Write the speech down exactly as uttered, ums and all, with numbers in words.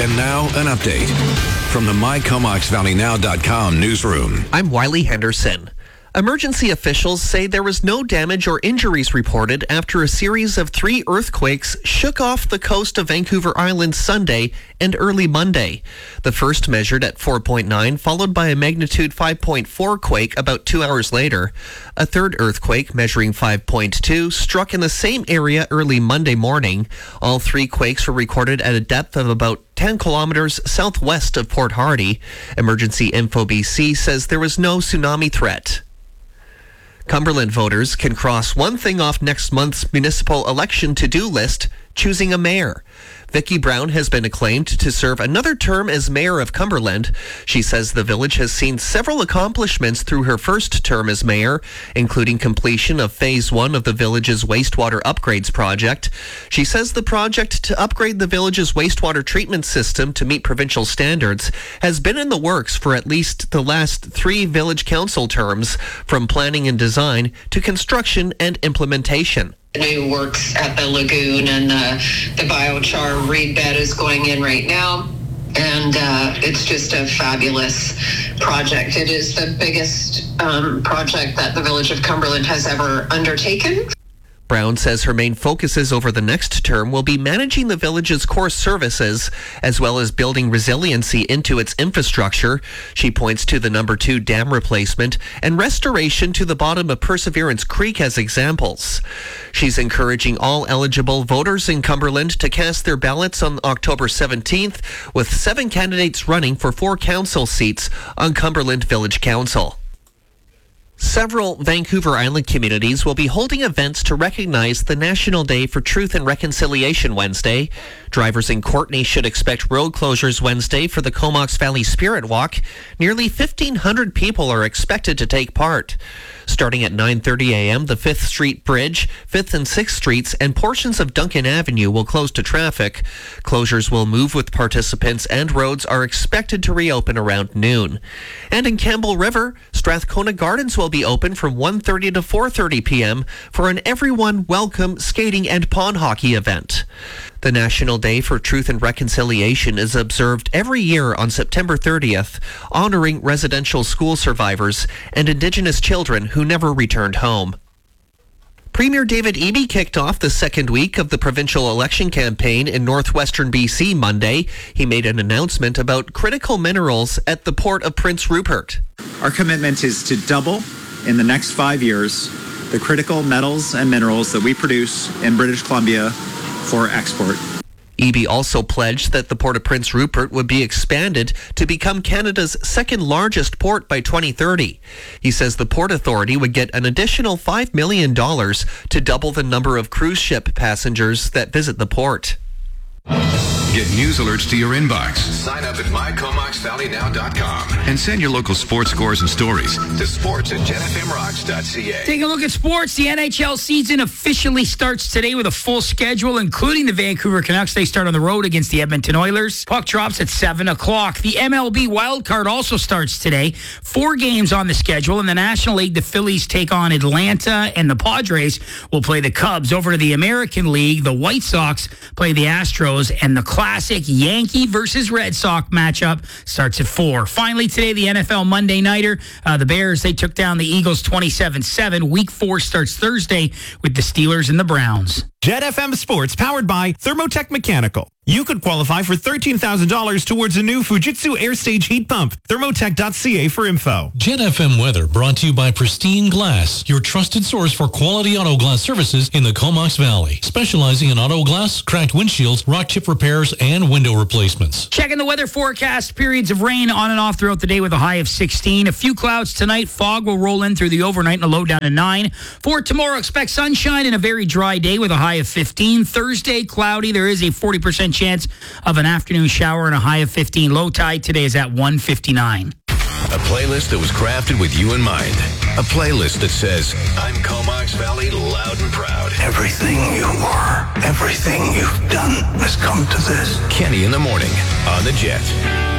And now, an update from the My Comox Valley Now dot com newsroom. I'm Wiley Henderson. Emergency officials say there was no damage or injuries reported after a series of three earthquakes shook off the coast of Vancouver Island Sunday and early Monday. The first measured at four point nine, followed by a magnitude five point four quake about two hours later. A third earthquake, measuring five point two, struck in the same area early Monday morning. All three quakes were recorded at a depth of about ten kilometers southwest of Port Hardy. Emergency Info B C says there was no tsunami threat. Cumberland voters can cross one thing off next month's municipal election to-do list, choosing a mayor. Vicki Brown has been acclaimed to serve another term as mayor of Cumberland. She says the village has seen several accomplishments through her first term as mayor, including completion of phase one of the village's wastewater upgrades project. She says the project to upgrade the village's wastewater treatment system to meet provincial standards has been in the works for at least the last three village council terms, from planning and design to construction and implementation. New works at the lagoon, and uh, the biochar reed bed is going in right now, and uh, it's just a fabulous project. It is the biggest um, project that the village of Cumberland has ever undertaken. Brown says her main focuses over the next term will be managing the village's core services, as well as building resiliency into its infrastructure. She points to the number two dam replacement and restoration to the bottom of Perseverance Creek as examples. She's encouraging all eligible voters in Cumberland to cast their ballots on October seventeenth, with seven candidates running for four council seats on Cumberland Village Council. Several Vancouver Island communities will be holding events to recognize the National Day for Truth and Reconciliation Wednesday. Drivers in Courtenay should expect road closures Wednesday for the Comox Valley Spirit Walk. Nearly fifteen hundred people are expected to take part. Starting at nine thirty a.m., the fifth Street Bridge, fifth and sixth Streets, and portions of Duncan Avenue will close to traffic. Closures will move with participants, and roads are expected to reopen around noon. And in Campbell River, Strathcona Gardens will be open from one thirty to four thirty p.m. for an everyone welcome skating and pond hockey event. The National Day for Truth and Reconciliation is observed every year on September thirtieth, honoring residential school survivors and Indigenous children who never returned home. Premier David Eby kicked off the second week of the provincial election campaign in northwestern B C Monday. He made an announcement about critical minerals at the Port of Prince Rupert. Our commitment is to double in the next five years the critical metals and minerals that we produce in British Columbia for export. Eby also pledged that the Port of Prince Rupert would be expanded to become Canada's second largest port by twenty thirty. He says the Port Authority would get an additional five million dollars to double the number of cruise ship passengers that visit the port. Get news alerts to your inbox. Sign up at My Comox Valley Now dot com and send your local sports scores and stories to sports at Gen F M rocks dot c a. Take a look at sports. The N H L season officially starts today with a full schedule, including the Vancouver Canucks. They start on the road against the Edmonton Oilers. Puck drops at seven o'clock. The M L B wildcard also starts today. Four games on the schedule. In the National League, the Phillies take on Atlanta, and the Padres will play the Cubs. Over to the American League, the White Sox play the Astros, and the classic Yankee versus Red Sox matchup starts at four. Finally, today, the N F L Monday Nighter. Uh, the Bears, they took down the Eagles twenty-seven seven. Week four starts Thursday with the Steelers and the Browns. Jet F M Sports, powered by Thermotech Mechanical. You could qualify for thirteen thousand dollars towards a new Fujitsu Airstage heat pump. Thermotech dot c a for info. Jet F M weather brought to you by Pristine Glass, your trusted source for quality auto glass services in the Comox Valley. Specializing in auto glass, cracked windshields, rock chip repairs, and window replacements. Checking the weather forecast, periods of rain on and off throughout the day with a high of sixteen. A few clouds tonight. Fog will roll in through the overnight and a low down to nine. For tomorrow, expect sunshine and a very dry day with a high of fifteen. Thursday, cloudy. There is a forty percent chance of an afternoon shower and a high of fifteen. Low tide today is at one fifty-nine. A playlist that was crafted with you in mind. A playlist that says, I'm Comox Valley loud and proud. Everything you were, everything you've done has come to this. Kenny in the morning on the Jet.